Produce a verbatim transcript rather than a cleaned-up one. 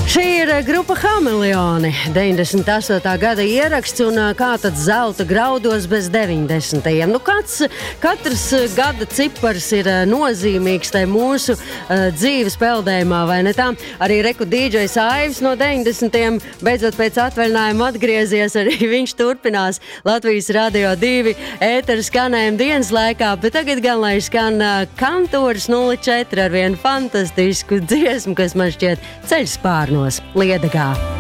Šī ir grupa Hameleoni, deviņdesmit astotā gada ieraksts, un kā tad zelta graudos bez deviņdesmitajiem. Nu, kāds, katrs gada cipars ir nozīmīgs tai mūsu uh, dzīves peldējumā, vai ne tā? Arī reku dīdžejs Aivis no deviņdesmitiem, beidzot pēc atvaļinājuma atgriezies, arī viņš turpinās Latvijas Radio divi ēteru skanējumu dienas laikā, bet tagad gan, lai skan uh, Kantoras nulle četri ar vienu fantastisku dziesmu, kas man šķiet ceļš spārnos Liedegā.